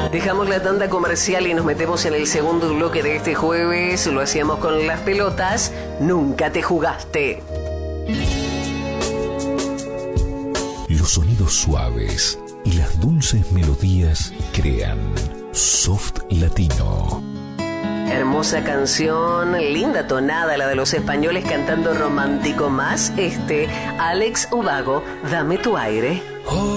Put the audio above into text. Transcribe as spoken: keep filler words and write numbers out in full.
Dejamos la tanda comercial y nos metemos en el segundo bloque de este jueves. Lo hacíamos con las pelotas. Nunca te jugaste. Los sonidos suaves y las dulces melodías crean Soft Latino. Hermosa canción, linda tonada la de los españoles cantando romántico más este Alex Ubago, Dame tu aire. Oh.